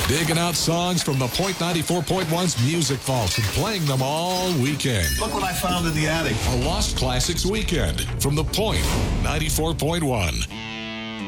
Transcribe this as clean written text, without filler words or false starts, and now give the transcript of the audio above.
Digging out songs from the Point 94.1's Music Vault and playing them all weekend. Look what I found in the attic. A Lost Classics weekend from the Point 94.1.